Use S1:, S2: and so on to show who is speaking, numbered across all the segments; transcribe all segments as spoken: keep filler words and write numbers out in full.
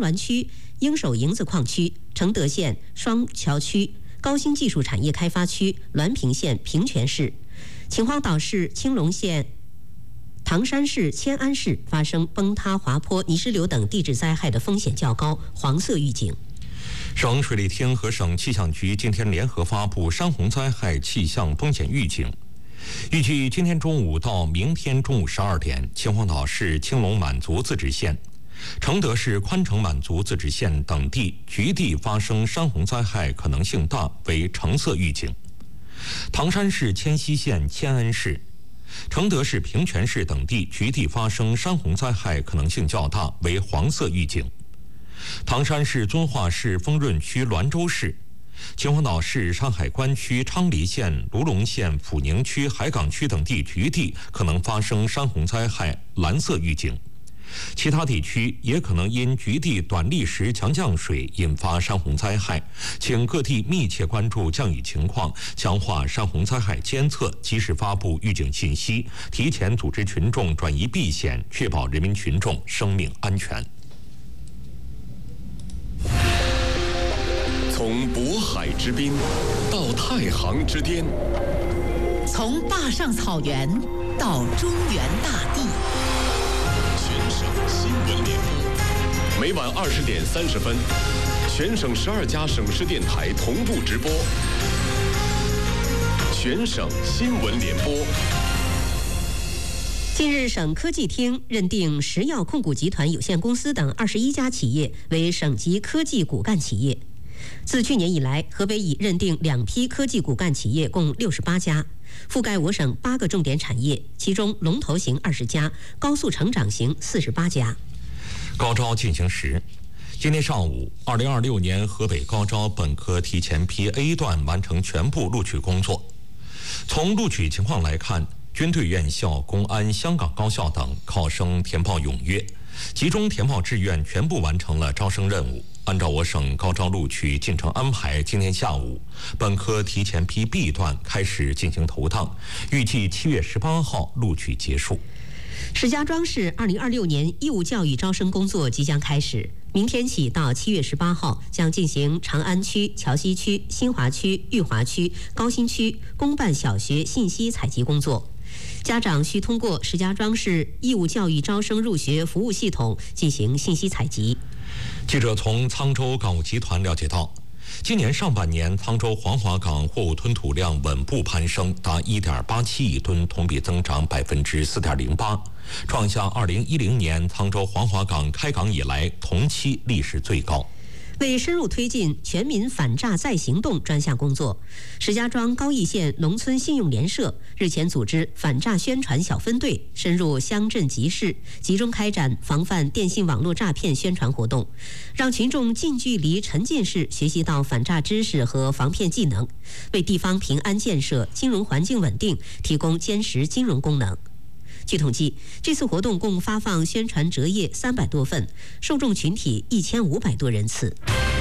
S1: 滦区鹰首营子矿区、承德县双桥区、高新技术产业开发区、滦平县平泉市、秦皇岛市青龙县、唐山市迁安市发生崩塌、滑坡、泥石流等地质灾害的风险较高，黄色预警。
S2: 省水利厅和省气象局今天联合发布山洪灾害气象风险预警。预计今天中午到明天中午十二点，秦皇岛市青龙满族自治县、承德市宽城满族自治县等地局地发生山洪灾害可能性大，为橙色预警；唐山市迁西县迁安市、承德市平泉市等地局地发生山洪灾害可能性较大，为黄色预警；唐山市遵化市丰润区滦州市、秦皇岛市山海关区昌黎县、卢龙县普宁区海港区等地局地可能发生山洪灾害，蓝色预警。其他地区也可能因局地短历时强降水引发山洪灾害，请各地密切关注降雨情况，强化山洪灾害监测，及时发布预警信息，提前组织群众转移避险，确保人民群众生命安全。
S3: 从渤海之滨到太行之巅，
S4: 从坝上草原到中原大地，
S3: 全省新闻联播，每晚二十点三十分，全省十二家省市电台同步直播。全省新闻联播。
S1: 近日，省科技厅认定石药控股集团有限公司等二十一家企业为省级科技骨干企业。自去年以来，河北已认定两批科技骨干企业共六十八家，覆盖我省八个重点产业，其中龙头型二十家，高速成长型四十八家。
S2: 高招进行时，今天上午，二零二六年河北高招本科提前批 A 段完成全部录取工作。从录取情况来看，军队院校、公安、香港高校等考生填报踊跃，集中填报志愿全部完成了招生任务。按照我省高招录取进程安排，今天下午本科提前批 B 段开始进行投档，预计七月十八号录取结束。
S1: 石家庄市二零二六年义务教育招生工作即将开始，明天起到七月十八号将进行长安区、桥西区、新华区、裕华区、高新区公办小学信息采集工作。家长需通过石家庄市义务教育招生入学服务系统进行信息采集。
S2: 记者从沧州港务集团了解到，今年上半年沧州黄华港货物吞吐量稳步攀升，达 一点八七亿吨，同比增长 百分之四点零八， 创下二零一零年沧州黄华港开港以来同期历史最高。
S1: 为深入推进全民反诈再行动专项工作，石家庄高邑县农村信用联社日前组织反诈宣传小分队，深入乡镇集市，集中开展防范电信网络诈骗宣传活动，让群众近距离沉浸式学习到反诈知识和防骗技能，为地方平安建设、金融环境稳定提供坚实金融功能。据统计，这次活动共发放宣传折页三百多份，受众群体一千五百多人次。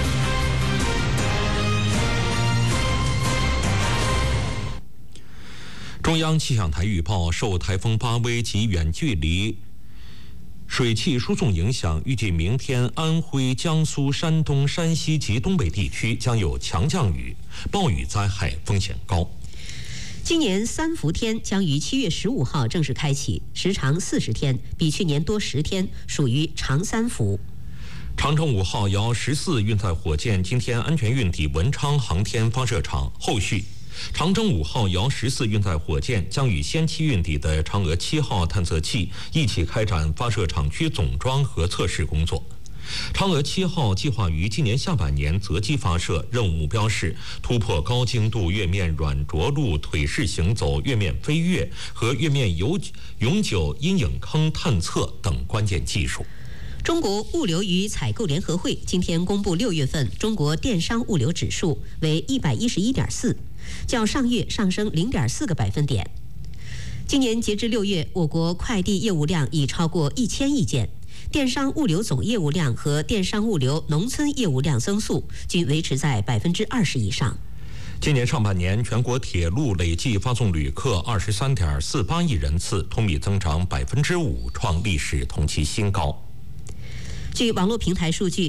S2: 中央气象台预报，受台风巴威及远距离水汽输送影响，预计明天安徽、江苏、山东、山西及东北地区将有强降雨，暴雨灾害风险高。
S1: 今年三伏天将于七月十五号正式开启，时长四十天，比去年多十天，属于长三伏。
S2: 长征五号遥十四运载火箭今天安全运抵文昌航天发射场，后续长征五号遥十四运载火箭将与先期运抵的嫦娥七号探测器一起开展发射场区总装和测试工作。嫦娥七号计划于今年下半年择机发射，任务目标是突破高精度月面软着陆、腿式行走、月面飞跃和月面永永久阴影坑探测等关键技术。
S1: 中国物流与采购联合会今天公布六月份中国电商物流指数为一百一十一点四，较上月上升零点四个百分点。今年截至六月，我国快递业务量已超过一千亿件。电商物流总业务量和电商物流农村业务量增速均维持在百分之二十以上。
S2: 今年上半年，全国铁路累计发送旅客二十三点四八亿人次，同比增长百分之五，创历史同期新高。
S1: 据网络平台数据，